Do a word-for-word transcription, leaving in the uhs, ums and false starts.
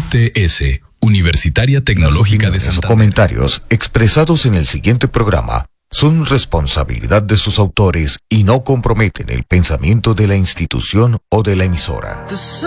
T S, Universitaria Tecnológica de Santander. Los comentarios expresados en el siguiente programa son responsabilidad de sus autores y no comprometen el pensamiento de la institución o de la emisora.